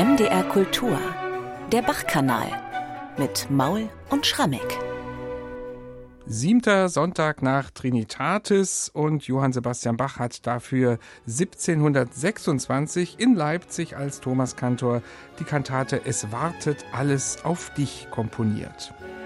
MDR Kultur, der Bach-Kanal mit Maul und Schrammeck. 7. Sonntag nach Trinitatis und Johann Sebastian Bach hat dafür 1726 in Leipzig als Thomaskantor die Kantate Es wartet alles auf dich komponiert.